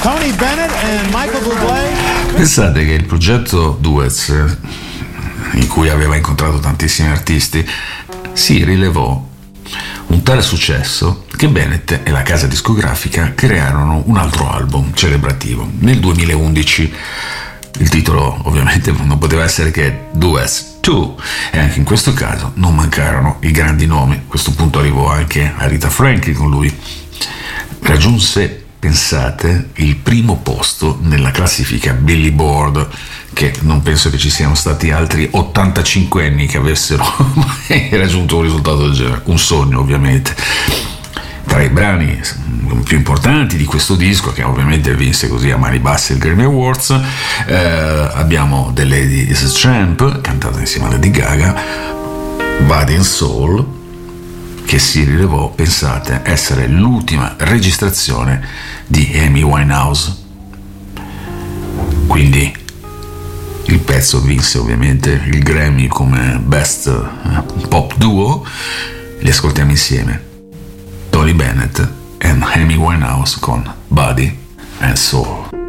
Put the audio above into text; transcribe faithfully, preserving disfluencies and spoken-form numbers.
Tony Bennett and Michael Bublé. Pensate che il progetto Duets, in cui aveva incontrato tantissimi artisti, si rilevò un tale successo che Bennett e la casa discografica crearono un altro album celebrativo nel duemilaundici. Il titolo ovviamente non poteva essere che Duets due, e anche in questo caso non mancarono i grandi nomi. A questo punto arrivò anche Aretha Franklin con lui. Raggiunse, pensate, il primo posto nella classifica Billboard, che non penso che ci siano stati altri ottantacinque anni che avessero mai raggiunto un risultato del genere. Un sogno, ovviamente. Tra i brani più importanti di questo disco, che ovviamente vinse così a mani basse il Grammy Awards, eh, abbiamo The Lady is a Tramp, cantata insieme a Lady Gaga, Body and Soul, che si rilevò, pensate, essere l'ultima registrazione di Amy Winehouse. Quindi il pezzo vinse ovviamente il Grammy come Best Pop Duo. Li ascoltiamo insieme: Tony Bennett and Amy Winehouse con Body and Soul.